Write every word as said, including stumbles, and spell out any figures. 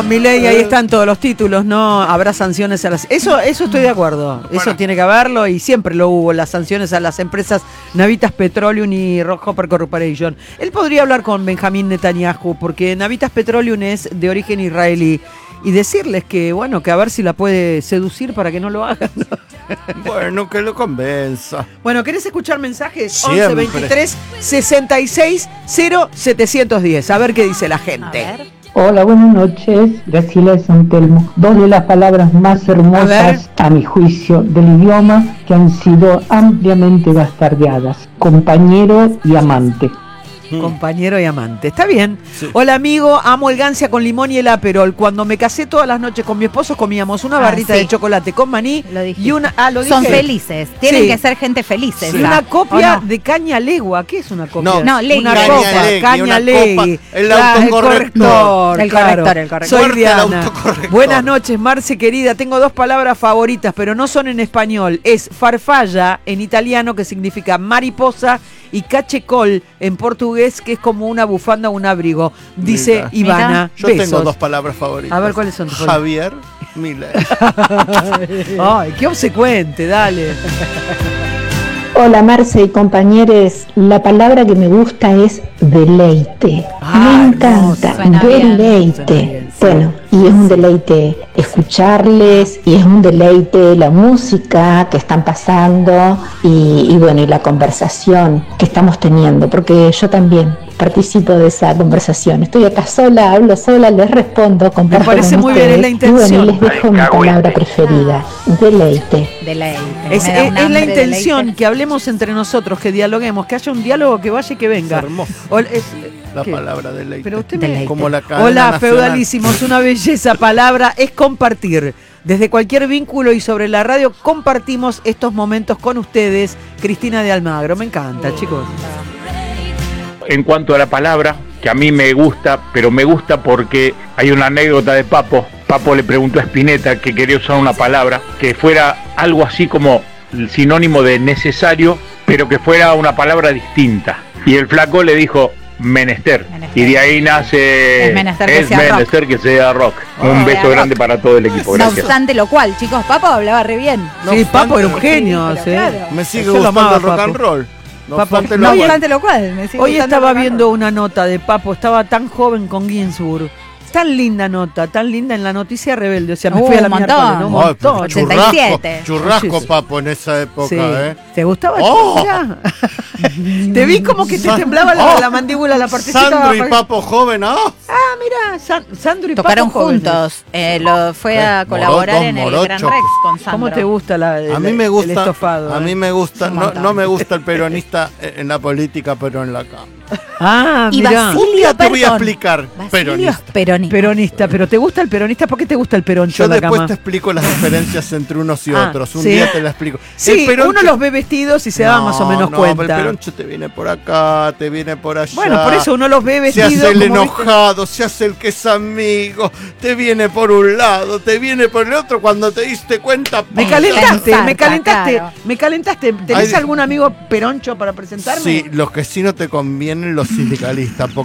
Milei, ahí están todos los títulos, ¿no? Habrá sanciones a las... Eso, eso estoy de acuerdo. Eso Bueno. tiene que haberlo y siempre lo hubo, las sanciones a las empresas Navitas Petroleum y Rockhopper Corporation. Él podría hablar con Benjamín Netanyahu, porque Navitas Petroleum es de origen israelí, y decirles que, bueno, que a ver si la puede seducir para que no lo hagan, ¿no? Bueno, que lo convenza. Bueno, ¿querés escuchar mensajes? Siempre. once veintitrés sesenta y seis cero setecientos diez. A ver qué dice la A gente. ver. Hola, buenas noches. Graciela de San Telmo. Dos de las palabras más A ver. hermosas, a mi juicio, del idioma que han sido ampliamente bastardeadas. Compañero y amante. Compañero y amante. Está bien. Sí. Hola, amigo. Amo el gancia con limón y el aperol. Cuando me casé todas las noches con mi esposo comíamos una Ah, barrita sí. de chocolate con maní Lo dijiste. y una... Ah, lo Son dije. felices. Tienen Sí. que ser gente felices. Y ¿verdad? una copia ¿O no? de caña legua. ¿Qué es una copia? No, No, legui. Una Caña copa, legui, caña una legui. copa, el Claro, autocorrector. El corrector, El claro. corrector, el corrector. Soy Fuerte el Diana. autocorrector. Buenas noches, Marce querida. Tengo dos palabras favoritas, pero no son en español. Es farfalla en italiano, que significa mariposa, y cachecol en portugués, que es como una bufanda o un abrigo. Dice Mira. Ivana. Yo Besos. tengo dos palabras favoritas. A ver, ¿cuáles son tus Javier Milei. Ay, qué obsecuente, dale. Hola Marce y compañeros, la palabra que me gusta es deleite. Ah, me encanta, suena bien, deleite. suena bien, sí. Bueno, y es un deleite escucharles, y es un deleite la música que están pasando, y, y bueno, y la conversación que estamos teniendo, porque yo también participo de esa conversación. Estoy acá sola, hablo sola, les respondo, comparto parece con muy bien, es la ustedes, y bueno, intención. y les dejo mi palabra preferida, deleite. Deleite. Es, Me da es- un es la hambre de intención, deleite. que hablemos entre nosotros, que dialoguemos, que haya un diálogo que vaya y que venga. Es hermoso. O- es- La ¿qué? palabra de ley. Pero usted me... Deleite. Como la cadena Hola, nacional. feudalísimos, una belleza palabra es compartir. Desde cualquier vínculo y sobre la radio compartimos estos momentos con ustedes. Cristina de Almagro, me encanta, chicos. En cuanto a la palabra, que a mí me gusta, pero me gusta porque hay una anécdota de Papo. Papo le preguntó a Spinetta que quería usar una palabra que fuera algo así como el sinónimo de necesario, pero que fuera una palabra distinta. Y el flaco le dijo menester. Menester. Y de ahí nace Es menester que es sea rock. menester que sea rock. Ah. Un beso Sea grande rock. para todo el equipo. No Gracias. obstante lo cual, chicos, Papo hablaba re bien. No sí, obstante, Papo era un genio. pero sí. claro. Me sigue Yo lo gustando amaba, el rock Papo. and roll. No Papo, obstante no, lo No y- cual. obstante lo cual. me sigue Hoy gustando estaba el rock and viendo roll. una nota de Papo, estaba tan joven con Ginsburg. Tan linda nota, tan linda en la noticia Rebelde. O sea, me Uh, fui a la un montón. miércoles, ¿no? Un Ay, pero montón. ochenta y churrasco, siete. churrasco, Sí. Papo, en esa época, Sí. ¿eh? ¿Te gustaba? ¡Oh! Mirá. Te vi como que te San- temblaba la, ¡Oh! la mandíbula, la partecita. Sandro y abajo. Papo joven, ¿ah? Ah, mira, San- Sandro y Tocaron Papo jóvenes. juntos. Eh, lo fue a Eh, colaborar morotos, en el morochos. Gran Rex con Sandro. ¿Cómo te gusta la, A mí el- me el gusta, estofado? a eh? mí me gusta, Un no, montón. no me gusta el peronista en la política, pero en la cama. Ah, Y mira. Basilio Un día te voy a Perdón. explicar, Basilio es peronista. peronista. Peronista, pero ¿te gusta el peronista? ¿Por qué te gusta el peroncho Yo en la después cama? te explico las diferencias entre unos y Ah, otros. Un ¿sí? día te la explico. Sí, El peroncho- uno los ve vestidos y se da No, más o menos no, cuenta. El peroncho te viene por acá, te viene por allá. Bueno, por eso uno los ve Se vestidos. hace el como, ¿viste? enojado, se hace el que es amigo, te viene por un lado, te viene por el otro, cuando te diste cuenta. Me ¡pum! calentaste, Ensarta, me calentaste, claro. me calentaste. ¿Tenés Ay, algún amigo peroncho para presentarme? Sí, los que sí no te convienen, los sindicalistas,